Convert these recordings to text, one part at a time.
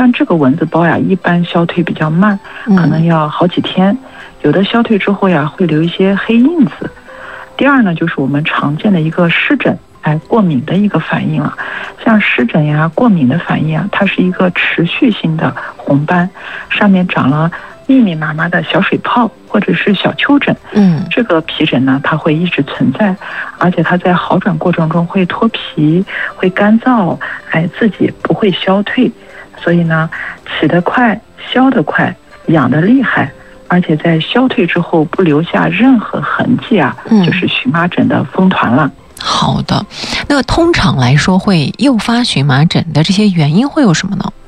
像这个蚊子包呀，一般消退比较慢，可能要好几天，有的消退之后呀，会留一些黑印子。第二呢，就是我们常见的一个湿疹，过敏的一个反应了。像湿疹呀、过敏的反应啊，它是一个持续性的红斑，上面长了密密麻麻的小水泡或者是小丘疹。这个皮疹呢，它会一直存在，而且它在好转过程中会脱皮、会干燥，自己不会消退。所以呢，起得快、消得快、痒得厉害，而且在消退之后不留下任何痕迹啊，就是荨麻疹的风团了。 好的，那通常来说会诱发荨麻疹的这些原因会有什么呢？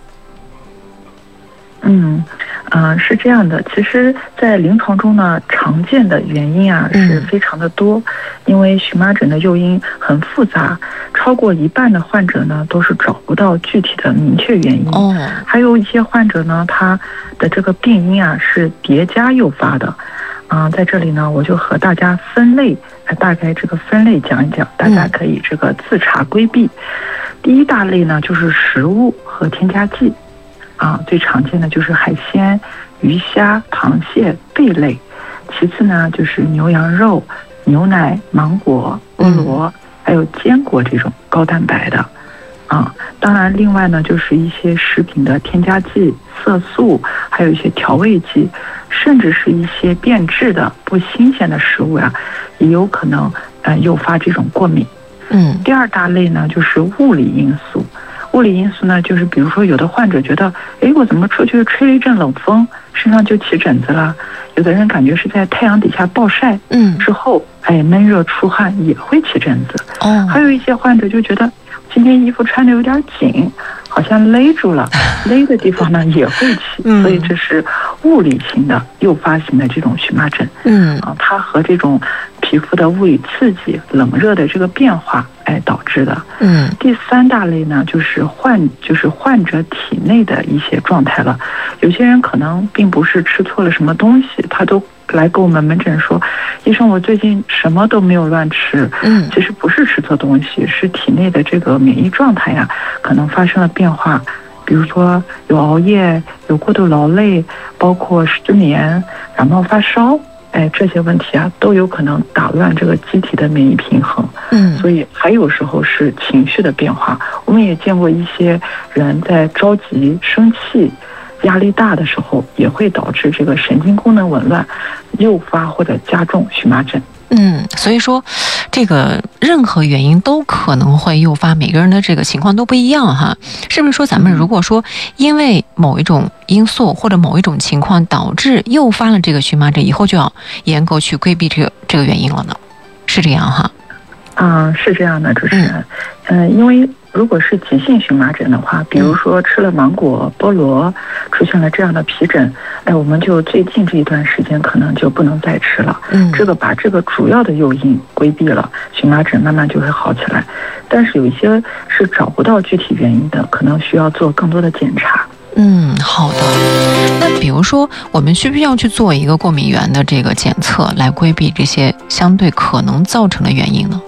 是这样的，其实在临床中呢，常见的原因啊是非常的多，因为荨麻疹的诱因很复杂，超过一半的患者呢都是找不到具体的明确原因。还有一些患者呢，他的这个病因啊是叠加诱发的。在这里呢，我就和大家分类，大概这个分类讲一讲，大家可以这个自查规避。第一大类呢，就是食物和添加剂。最常见的就是海鲜、鱼虾、螃蟹、贝类，其次呢就是牛羊肉、牛奶、芒果、菠萝，还有坚果这种高蛋白的。当然另外呢就是一些食品的添加剂、色素，还有一些调味剂，甚至是一些变质的不新鲜的食物呀，也有可能诱发这种过敏。第二大类呢就是物理因素。物理因素呢，就是比如说有的患者觉得，我怎么出去吹了一阵冷风，身上就起疹子了；有的人感觉是在太阳底下暴晒，之后闷热出汗也会起疹子。还有一些患者就觉得今天衣服穿的有点紧，好像勒住了，勒的地方呢也会起，所以这是物理性的诱发型的这种荨麻疹。它和这种皮肤的物理刺激、冷热的这个变化导致的。第三大类呢，就是患者体内的一些状态了。有些人可能并不是吃错了什么东西，他都来跟我们门诊说，医生，我最近什么都没有乱吃。其实不是吃错东西，是体内的这个免疫状态呀，可能发生了变化。比如说有熬夜、有过度劳累，包括失眠、感冒发烧，这些问题啊都有可能打乱这个机体的免疫平衡。所以还有时候是情绪的变化。我们也见过一些人在着急、生气、压力大的时候，也会导致这个神经功能紊乱，诱发或者加重荨麻疹。 所以说这个任何原因都可能会诱发，每个人的这个情况都不一样哈。是不是说咱们如果说因为某一种因素或者某一种情况导致诱发了这个荨麻疹，以后就要严格去规避这个原因了呢？是这样哈？ 是这样的，主持人。因为如果是急性荨麻疹的话，比如说吃了芒果、菠萝，出现了这样的皮疹，我们就最近这一段时间可能就不能再吃了。这个把这个主要的诱因规避了，荨麻疹慢慢就会好起来。但是有一些是找不到具体原因的，可能需要做更多的检查。 好的。那比如说我们需不需要去做一个过敏原的这个检测，来规避这些相对可能造成的原因呢？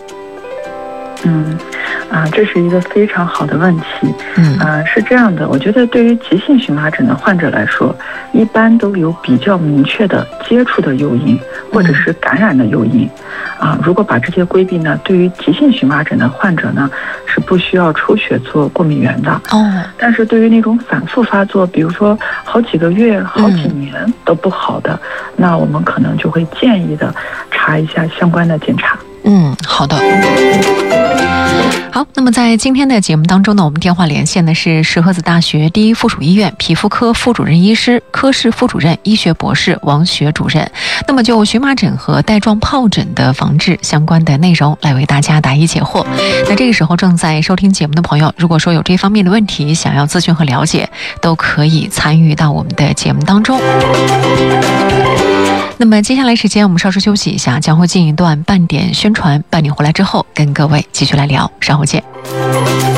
这是一个非常好的问题。是这样的，我觉得对于急性荨麻疹的患者来说，一般都有比较明确的接触的诱因或者是感染的诱因。如果把这些规避呢，对于急性荨麻疹的患者呢，是不需要抽血做过敏原的。但是对于那种反复发作，比如说好几个月、好几年都不好的，那我们可能就会建议的查一下相关的检查。 好的。好，那么在今天的节目当中呢，我们电话连线的是石河子大学第一附属医院皮肤科副主任医师、科室副主任、医学博士王学主任。那么就荨麻疹和带状疱疹的防治相关的内容来为大家答疑解惑。那这个时候正在收听节目的朋友，如果说有这方面的问题想要咨询和了解，都可以参与到我们的节目当中。那么接下来时间我们稍事休息一下，将会进一段半点宣传，半点回来之后跟各位继续来聊，稍后见。